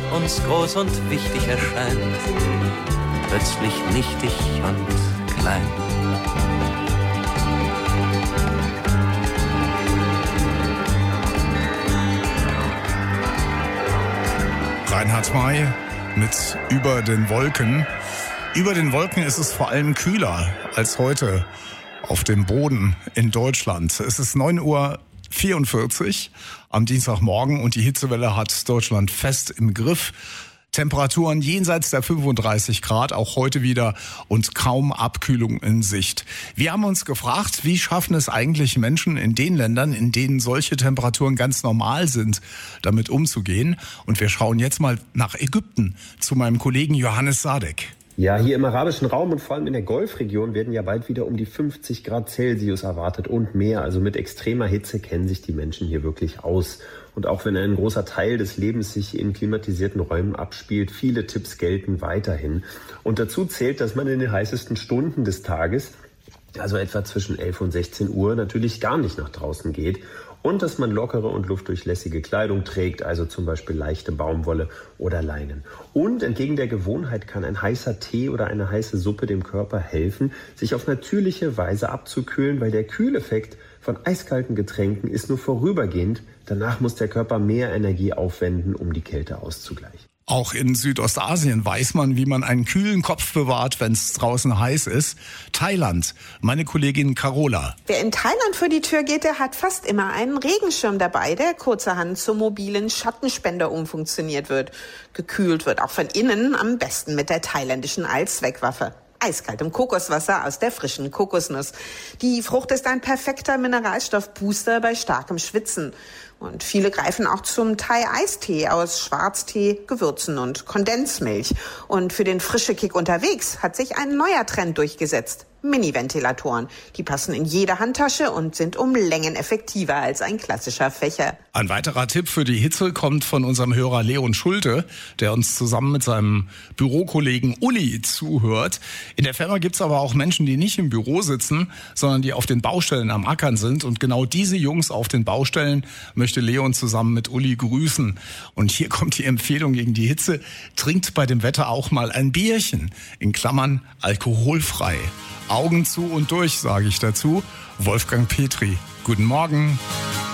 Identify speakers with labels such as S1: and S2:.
S1: uns groß und wichtig erscheint, plötzlich nichtig und klein.
S2: Reinhard May mit Über den Wolken. Über den Wolken ist es vor allem kühler als heute auf dem Boden in Deutschland. Es ist 9:44 Uhr am Dienstagmorgen und die Hitzewelle hat Deutschland fest im Griff. Temperaturen jenseits der 35 Grad, auch heute wieder, und kaum Abkühlung in Sicht. Wir haben uns gefragt, wie schaffen es eigentlich Menschen in den Ländern, in denen solche Temperaturen ganz normal sind, damit umzugehen? Und wir schauen jetzt mal nach Ägypten zu meinem Kollegen Johannes Sadek.
S3: Ja, hier im arabischen Raum und vor allem in der Golfregion werden ja bald wieder um die 50 Grad Celsius erwartet und mehr. Also mit extremer Hitze kennen sich die Menschen hier wirklich aus. Und auch wenn ein großer Teil des Lebens sich in klimatisierten Räumen abspielt, viele Tipps gelten weiterhin. Und dazu zählt, dass man in den heißesten Stunden des Tages, also etwa zwischen 11 und 16 Uhr, natürlich gar nicht nach draußen geht. Und dass man lockere und luftdurchlässige Kleidung trägt, also zum Beispiel leichte Baumwolle oder Leinen. Und entgegen der Gewohnheit kann ein heißer Tee oder eine heiße Suppe dem Körper helfen, sich auf natürliche Weise abzukühlen, weil der Kühleffekt von eiskalten Getränken ist nur vorübergehend. Danach muss der Körper mehr Energie aufwenden, um die Kälte auszugleichen.
S2: Auch in Südostasien weiß man, wie man einen kühlen Kopf bewahrt, wenn es draußen heiß ist. Thailand, meine Kollegin Carola.
S4: Wer in Thailand vor die Tür geht, der hat fast immer einen Regenschirm dabei, der kurzerhand zum mobilen Schattenspender umfunktioniert wird. Gekühlt wird auch von innen, am besten mit der thailändischen Allzweckwaffe. Eiskaltem Kokoswasser aus der frischen Kokosnuss. Die Frucht ist ein perfekter Mineralstoffbooster bei starkem Schwitzen. Und viele greifen auch zum Thai-Eistee aus Schwarztee, Gewürzen und Kondensmilch. Und für den frische Kick unterwegs hat sich ein neuer Trend durchgesetzt. Mini-Ventilatoren. Die passen in jede Handtasche und sind um Längen effektiver als ein klassischer Fächer.
S2: Ein weiterer Tipp für die Hitze kommt von unserem Hörer Leon Schulte, der uns zusammen mit seinem Bürokollegen Uli zuhört. In der Firma gibt's aber auch Menschen, die nicht im Büro sitzen, sondern die auf den Baustellen am Ackern sind. Und genau diese Jungs auf den Baustellen möchte Leon zusammen mit Uli grüßen. Und hier kommt die Empfehlung gegen die Hitze: Trinkt bei dem Wetter auch mal ein Bierchen, in Klammern alkoholfrei. Augen zu und durch, sage ich dazu. Wolfgang Petri. Guten Morgen.